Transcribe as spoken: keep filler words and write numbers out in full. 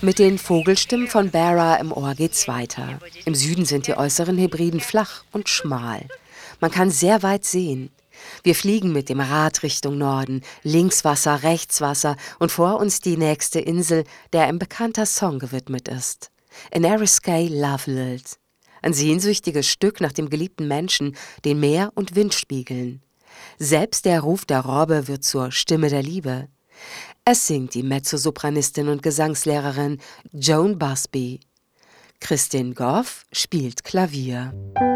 Mit den Vogelstimmen von Bara im Ohr geht's weiter. Im Süden sind die äußeren Hebriden flach und schmal. Man kann sehr weit sehen. Wir fliegen mit dem Rad Richtung Norden, links Wasser, rechts Wasser und vor uns die nächste Insel, der ein bekannter Song gewidmet ist. An Eriskay Love Lilt. Ein sehnsüchtiges Stück nach dem geliebten Menschen, den Meer und Wind spiegeln. Selbst der Ruf der Robbe wird zur Stimme der Liebe. Es singt die Mezzosopranistin und Gesangslehrerin Joan Busby. Kristin Goff spielt Klavier.